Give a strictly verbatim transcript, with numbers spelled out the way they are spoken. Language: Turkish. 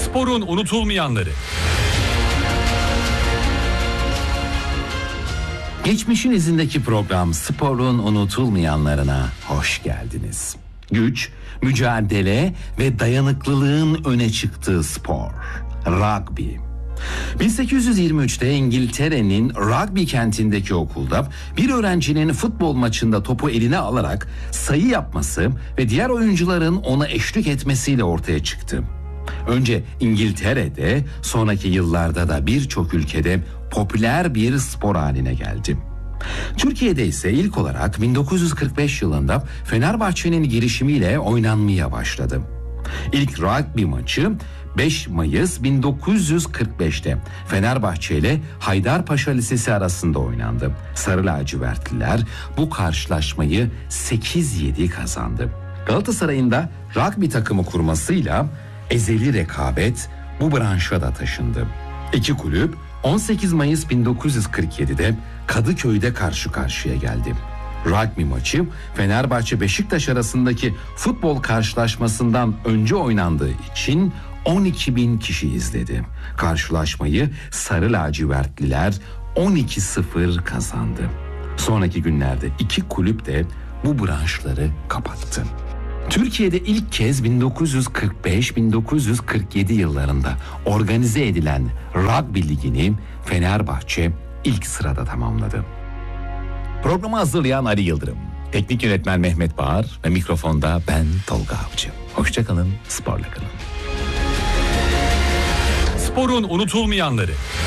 Sporun unutulmayanları. Geçmişin izindeki program Sporun unutulmayanlarına hoş geldiniz. Güç, mücadele ve dayanıklılığın öne çıktığı spor. Rugby. bin sekiz yüz yirmi üçte İngiltere'nin Rugby kentindeki okulda bir öğrencinin futbol maçında topu eline alarak sayı yapması ve diğer oyuncuların ona eşlik etmesiyle ortaya çıktı. Önce İngiltere'de, sonraki yıllarda da birçok ülkede popüler bir spor haline geldi. Türkiye'de ise ilk olarak bin dokuz yüz kırk beş yılında Fenerbahçe'nin girişimiyle oynanmaya başladı. İlk rugby maçı beş Mayıs bin dokuz yüz kırk beşte Fenerbahçe ile Haydarpaşa Lisesi arasında oynandı. Sarı lacivertliler bu karşılaşmayı sekiz yedi kazandı. Galatasaray'ın da rugby takımı kurmasıyla ezeli rekabet bu branşa da taşındı. İki kulüp on sekiz Mayıs bin dokuz yüz kırk yedide Kadıköy'de karşı karşıya geldi. Rugby maçı Fenerbahçe Beşiktaş arasındaki futbol karşılaşmasından önce oynandığı için on iki bin kişi izledi. Karşılaşmayı Sarı lacivertliler on iki sıfır kazandı. Sonraki günlerde iki kulüp de bu branşları kapattı. Türkiye'de ilk kez bin dokuz yüz kırk beş bin dokuz yüz kırk yedi yıllarında organize edilen Rugby Ligi'ni Fenerbahçe ilk sırada tamamladı. Programı hazırlayan Ali Yıldırım, teknik yönetmen Mehmet Bağır ve mikrofonda ben Tolga Avcı. Hoşça kalın, sporla kalın. Sporun unutulmayanları.